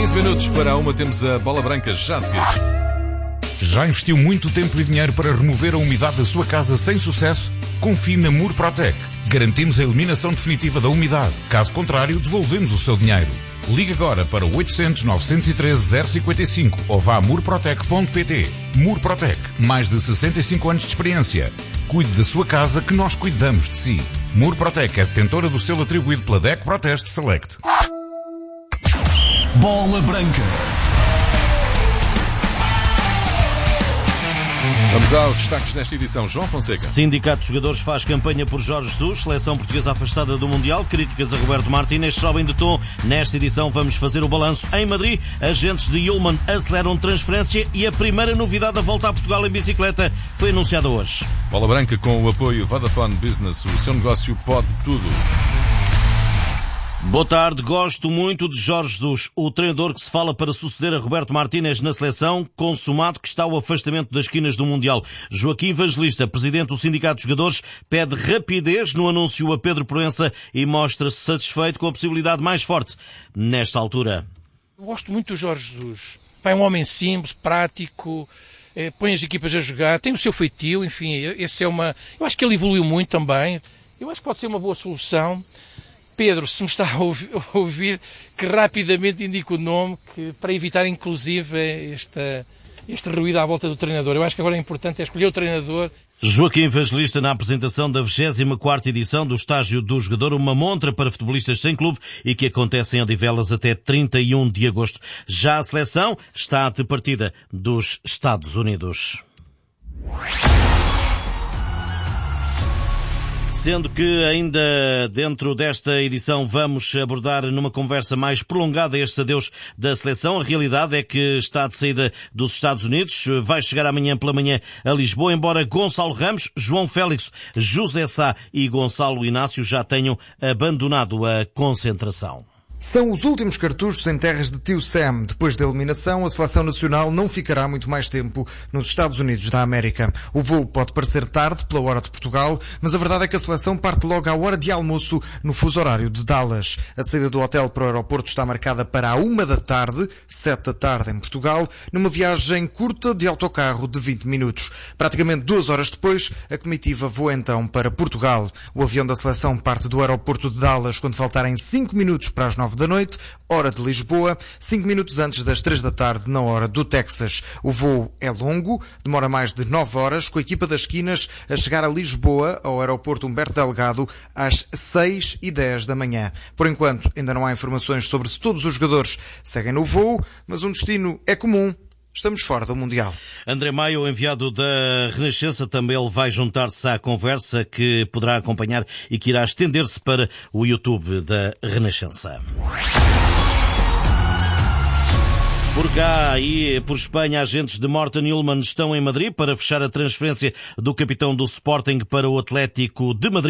15 minutos para uma, temos a bola branca já a seguir. Já investiu muito tempo e dinheiro para remover a umidade da sua casa sem sucesso? Confie na Murprotec. Garantimos a eliminação definitiva da umidade. Caso contrário, devolvemos o seu dinheiro. Ligue agora para 800 913 055 ou vá a murprotec.pt. Murprotec, mais de 65 anos de experiência. Cuide da sua casa que nós cuidamos de si. Murprotec é detentora do selo atribuído pela DEC Proteste Select. Bola branca. Vamos aos destaques desta edição. João Fonseca. Sindicato de Jogadores faz campanha por Jorge Jesus. Seleção portuguesa afastada do Mundial. Críticas a Roberto Martínez sobem de tom. Nesta edição vamos fazer o balanço. Em Madrid, agentes de Ullmann aceleram transferência e a primeira novidade da volta a Portugal em bicicleta foi anunciada hoje. Bola branca com o apoio Vodafone Business. O seu negócio pode tudo. Boa tarde, gosto muito de Jorge Jesus, o treinador que se fala para suceder a Roberto Martínez na seleção, consumado que está o afastamento das esquinas do Mundial. Joaquim Evangelista, presidente do Sindicato de Jogadores, pede rapidez no anúncio a Pedro Proença e mostra-se satisfeito com a possibilidade mais forte nesta altura. Eu gosto muito do Jorge Jesus. É um homem simples, prático, põe as equipas a jogar, tem o seu feitio, enfim, esse é uma... Eu acho que ele evoluiu muito também, eu acho que pode ser uma boa solução. Pedro, se me está a ouvir, que rapidamente indique o nome para evitar inclusive este ruído à volta do treinador. Eu acho que agora é importante escolher o treinador. Joaquim Evangelista na apresentação da 24ª edição do Estágio do Jogador, uma montra para futebolistas sem clube e que acontece em Odivelas até 31 de agosto. Já a seleção está de partida dos Estados Unidos. Sendo que ainda dentro desta edição vamos abordar numa conversa mais prolongada estes adeus da seleção. A realidade é que está de saída dos Estados Unidos, vai chegar amanhã pela manhã a Lisboa, embora Gonçalo Ramos, João Félix, José Sá e Gonçalo Inácio já tenham abandonado a concentração. São os últimos cartuchos em terras de Tio Sam. Depois da eliminação, a seleção nacional não ficará muito mais tempo nos Estados Unidos da América. O voo pode parecer tarde, pela hora de Portugal, mas a verdade é que a seleção parte logo à hora de almoço no fuso horário de Dallas. A saída do hotel para o aeroporto está marcada para a 1 da tarde, 7 da tarde em Portugal, numa viagem curta de autocarro de 20 minutos. Praticamente 2 horas depois, a comitiva voa então para Portugal. O avião da seleção parte do aeroporto de Dallas quando faltarem 5 minutos para as 9 da noite, hora de Lisboa, 5 minutos antes das 3 da tarde, na hora do Texas. O voo é longo, demora mais de 9 horas, com a equipa das esquinas a chegar a Lisboa, ao aeroporto Humberto Delgado, às 6h10 da manhã. Por enquanto, ainda não há informações sobre se todos os jogadores seguem no voo, mas um destino é comum. Estamos fora do Mundial. André Maia, o enviado da Renascença, também ele vai juntar-se à conversa que poderá acompanhar e que irá estender-se para o YouTube da Renascença. Por cá e por Espanha, agentes de Morten Ullmann estão em Madrid para fechar a transferência do capitão do Sporting para o Atlético de Madrid.